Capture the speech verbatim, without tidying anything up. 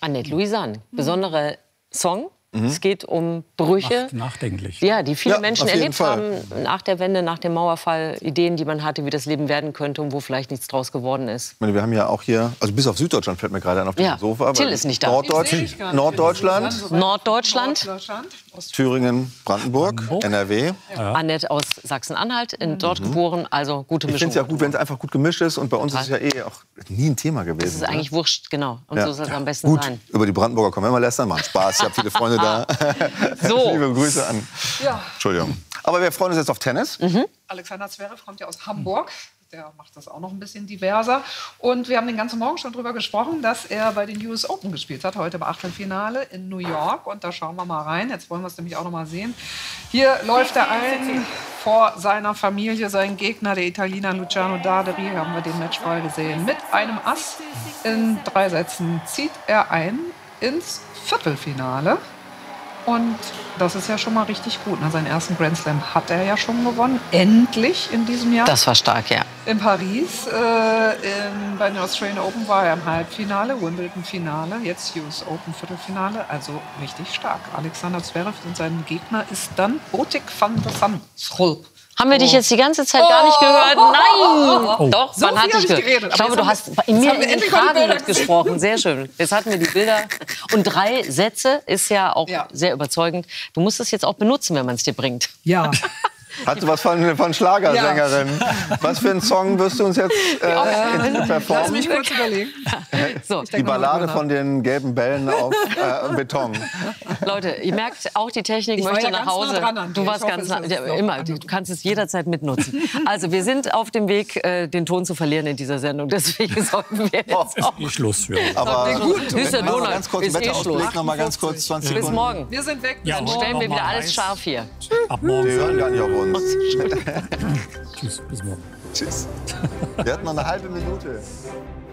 Annette Louisanne. Besonderer Song. Mhm. Es geht um Brüche. Macht nachdenklich. Ja, die viele Ja, Menschen auf jeden erlebt Fall. haben nach der Wende, nach dem Mauerfall. Ideen, die man hatte, wie das Leben werden könnte und wo vielleicht nichts draus geworden ist. Ich meine, wir haben ja auch hier, also bis auf Süddeutschland fällt mir gerade an auf dem Ja, Sofa. Till ist nicht da. Norddeutsch, Norddeutschland, Norddeutschland. Thüringen, Brandenburg, N R W. Ja. Annette aus Sachsen-Anhalt, in dort mhm. geboren. Also gute Mischung. Ich finde es ja gut, wenn es einfach gut gemischt ist. Und bei uns Total. ist es ja eh auch nie ein Thema gewesen. Das ist eigentlich ne? wurscht, genau. Und ja. so soll es am besten gut. sein. Über die Brandenburger können wir immer lästern. Macht Spaß. Ich habe viele Freunde da. So. Liebe Grüße an. Ja. Entschuldigung. Aber wir freuen uns jetzt auf Tennis. Mhm. Alexander Zverev kommt ja aus Hamburg. Der macht das auch noch ein bisschen diverser. Und wir haben den ganzen Morgen schon darüber gesprochen, dass er bei den U S Open gespielt hat, heute im Achtelfinale in New York. Und da schauen wir mal rein. Jetzt wollen wir es nämlich auch noch mal sehen. Hier läuft er ein vor seiner Familie, sein Gegner, der Italiener Luciano Darderi, haben wir den Matchball gesehen. Mit einem Ass in drei Sätzen zieht er ein ins Viertelfinale. Und das ist ja schon mal richtig gut. Na, seinen ersten Grand Slam hat er ja schon gewonnen. Endlich in diesem Jahr. Das war stark, ja. In Paris. Äh, in, bei den Australian Open war er im Halbfinale, Wimbledon-Finale, jetzt U S Open Viertelfinale. Also richtig stark. Alexander Zverev und sein Gegner ist dann Botic van der Zandschulp. Haben wir dich jetzt die ganze Zeit gar nicht gehört? Nein! Oh. Doch, So man hat viel dich hab ich gehört. geredet. Ich glaube, Aber du jetzt hast haben in wir- mir jetzt haben wir in den endlich mal die Kragen Bilder mitgesprochen. Sehr schön. Jetzt hatten wir die Bilder. Und drei Sätze ist ja auch Ja. sehr überzeugend. Du musst es jetzt auch benutzen, wenn man es dir bringt. Ja. Hat du was von, von Schlagersängerin? Was für einen Song wirst du uns jetzt äh, Lass performen? mich kurz überlegen. So, Die Ballade von den gelben Bällen auf äh, Beton. Leute, ihr merkt, auch die Technik Ich war möchte ja nach ganz Hause. nah dran an dir. Du warst Ich hoffe, ganz es nah, ist ja, noch immer. an. Du kannst es jederzeit mitnutzen. Also, wir sind auf dem Weg, äh, den Ton zu verlieren in dieser Sendung. Deswegen sollten wir jetzt auch. Ist eh Schluss für uns. Aber gut. Ist der Machen wir Donald. ganz kurz Ist eh Wetterausblick, Schluss. noch mal ganz kurz zwanzig Bis Sekunden. morgen. Wir sind weg. Ja, Dann morgen stellen wir noch wieder mal alles eins. scharf hier. Ab Die morgen. hören gar nicht auf uns. Tschüss, bis morgen. Tschüss. Wir hatten noch eine halbe Minute.